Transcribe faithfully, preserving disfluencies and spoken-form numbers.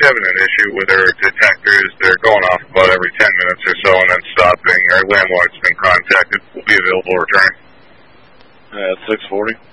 having an issue with their detectors. They're going off about every ten minutes or so and then stopping. Our landlord's been contacted. We'll be available to return. Yeah, six forty.